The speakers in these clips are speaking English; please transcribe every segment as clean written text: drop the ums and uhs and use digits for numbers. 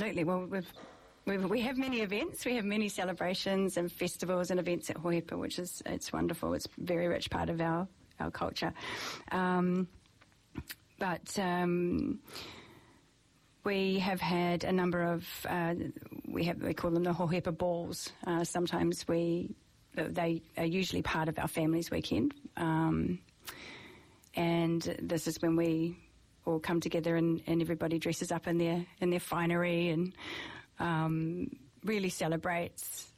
absolutely. Well, we have many events. We have many celebrations and festivals and events at Hohepa, which is, it's wonderful. It's a very rich part of our culture. But we have had a number of, we call them the Hohepa balls. Sometimes they are usually part of our family's weekend. And this is when we all come together and everybody dresses up in their finery and really celebrates,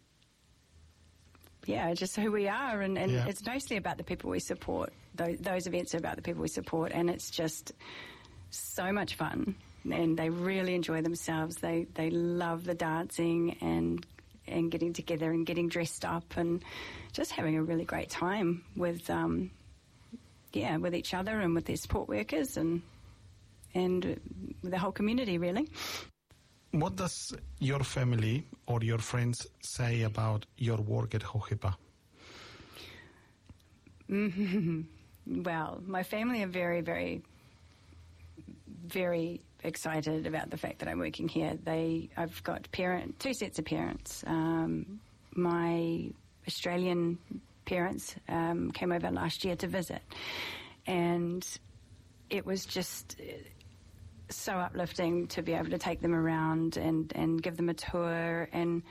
just who we are. And it's mostly about the people we support. Those events are about the people we support, and it's just so much fun. And they really enjoy themselves. They love the dancing and getting together and getting dressed up and just having a really great time with with each other and with their support workers and with the whole community, really. What does your family or your friends say about your work at Hohepa? Well, my family are very, very, very excited about the fact that I'm working here. I've got two sets of parents. My Australian parents came over last year to visit, and it was just so uplifting to be able to take them around and give them a tour. And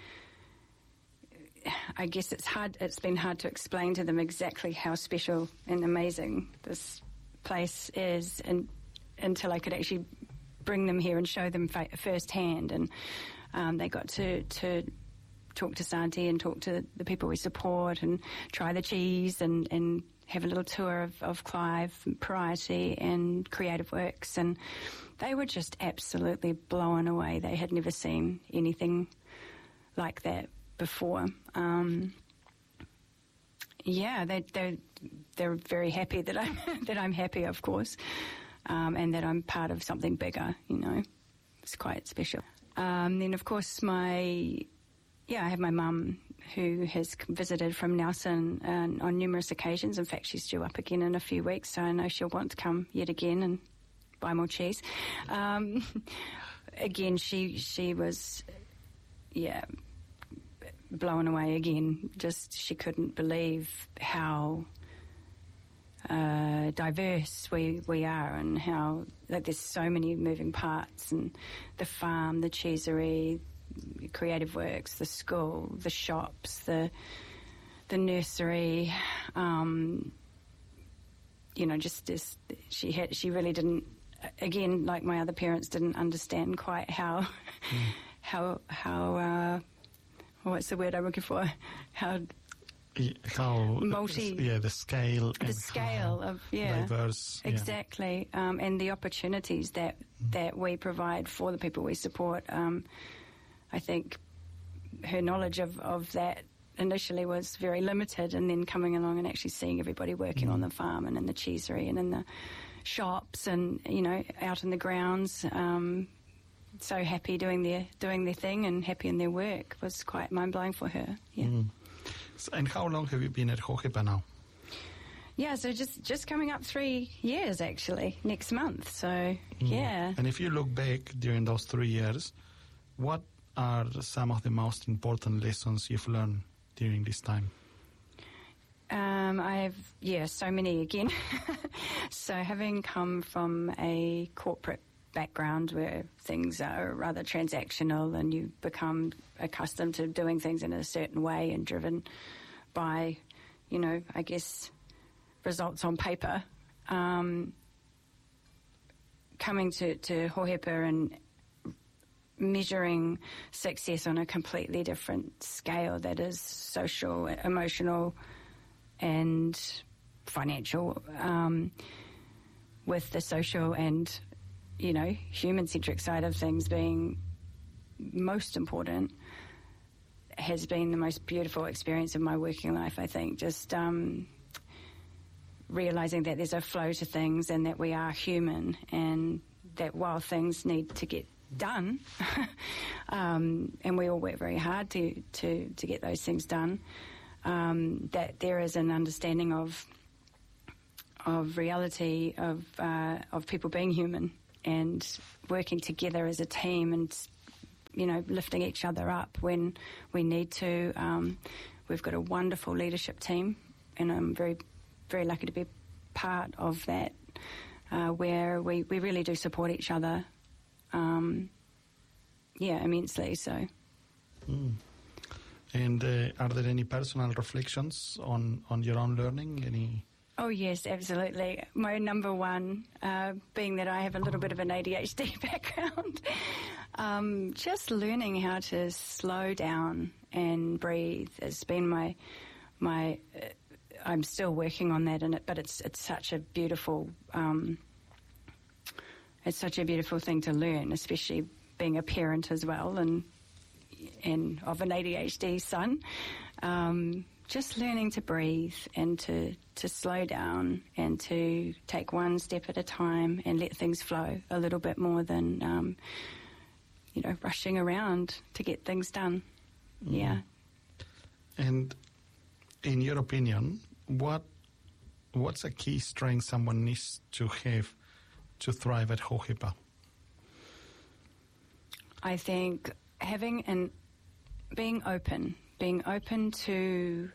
I guess it's been hard to explain to them exactly how special and amazing this place is, and until I could actually bring them here and show them firsthand. And they got to talk to Santi and talk to the people we support and try the cheese and have a little tour of Clive, Variety and Creative Works. And they were just absolutely blown away. They had never seen anything like that before. They're very happy that I'm happy, of course, and that I'm part of something bigger. It's quite special. Then, of course, I have my mum who has visited from Nelson on numerous occasions. In fact, she's due up again in a few weeks, so I know she'll want to come yet again and buy more cheese. Again, she was, blown away again. Just she couldn't believe how diverse we are, and how there's so many moving parts, and the farm, the cheesery, Creative Works, the school, the shops, the nursery. She really didn't. Again, like my other parents, didn't understand quite how what's the word I'm looking for? How multi... the scale. The scale of, diverse. Exactly. And the opportunities that we provide for the people we support. I think her knowledge of that initially was very limited, and then coming along and actually seeing everybody working on the farm and in the cheesery and in the shops and, out in the grounds, so happy doing their thing and happy in their work was quite mind-blowing for her. And how long have you been at Hohepa now? So just coming up 3 years, actually, next month. So, And if you look back during those 3 years, what are some of the most important lessons you've learned during this time? I have, so many again. So having come from a corporate background where things are rather transactional and you become accustomed to doing things in a certain way and driven by, I guess, results on paper, coming to Hohepa and measuring success on a completely different scale that is social, emotional and financial, with the social and, human-centric side of things being most important, has been the most beautiful experience of my working life, I think. Just realising that there's a flow to things and that we are human, and that while things need to get done, and we all work very hard to get those things done, that there is an understanding of reality, of people being human and working together as a team and lifting each other up when we need to. We've got a wonderful leadership team, and I'm very, very lucky to be part of that, where we really do support each other, immensely. So. And are there any personal reflections on your own learning? Any? Oh, yes, absolutely. My number one, being that I have a little bit of an ADHD background, just learning how to slow down and breathe has been my I'm still working on that, but it's such a beautiful thing to learn, especially being a parent as well and of an ADHD son. Just learning to breathe and to slow down and to take one step at a time and let things flow a little bit more than, rushing around to get things done. Yeah. And in your opinion, what's a key strength someone needs to have to thrive at Hohepa? I think being open to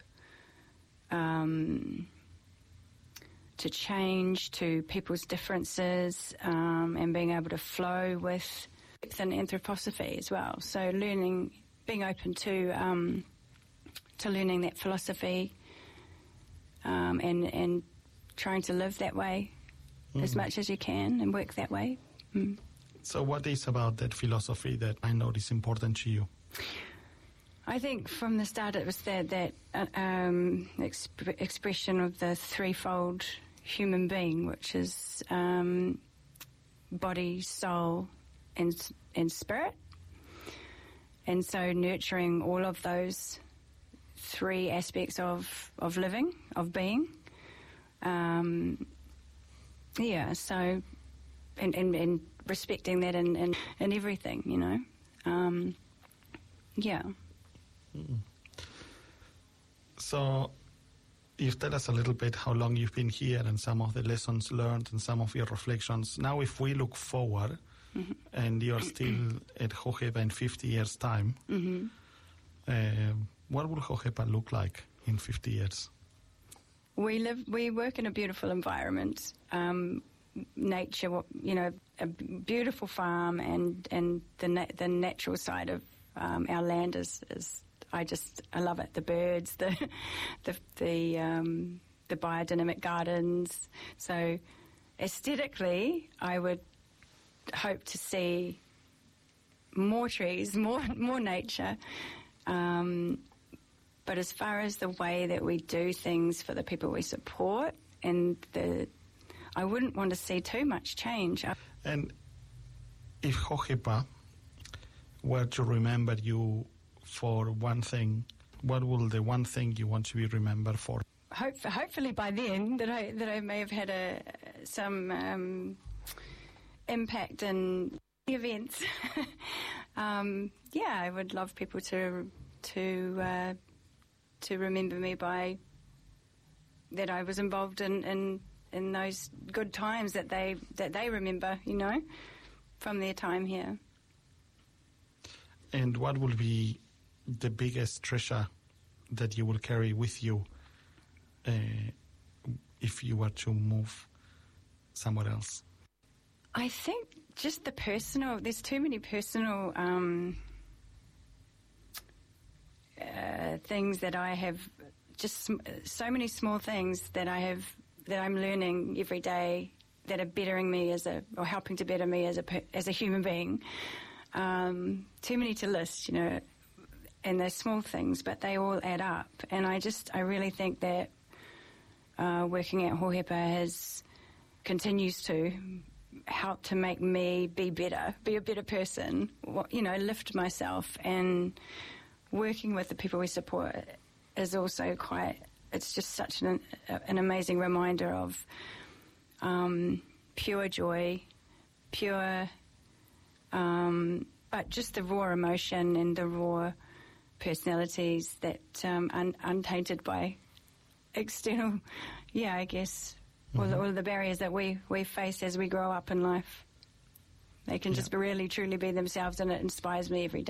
change, to people's differences, and being able to flow with an anthroposophy as well. So being open to learning that philosophy, and trying to live that way as much as you can and work that way. So what is about that philosophy that I know is important to you? I think from the start it was that expression of the threefold human being, which is body, soul, and spirit. And so nurturing all of those three aspects of living, of being. So and respecting that in everything, So you've told us a little bit how long you've been here and some of the lessons learned and some of your reflections. Now if we look forward, and you're still at Hohepa in 50 years' time, what will Hohepa look like in 50 years? We work in a beautiful environment, nature, a beautiful farm, and the natural side of our land is I love it. The birds, the biodynamic gardens. So aesthetically, I would hope to see more trees, more nature. But as far as the way that we do things for the people we support, I wouldn't want to see too much change. And if Hohepa were to remember you for one thing, what will the one thing you want to be remembered for? Hopefully by then that I may have had some impact in events. I would love people to remember me by that I was involved in those good times that they remember, from their time here. And what will be the biggest treasure that you will carry with you if you were to move somewhere else? I think just the personal. There's too many personal things that I have. Just so many small things that I'm learning every day that are bettering me or helping to better me as a human being. Too many to list, and they're small things, but they all add up. And I really think that working at Hohepa continues to help to make me be a better person, lift myself. And working with the people we support is also it's just such an amazing reminder of pure joy, but just the raw emotion and the raw personalities that untainted by external, I guess, all the barriers that we face as we grow up in life. They can just really, truly be themselves, and it inspires me every day.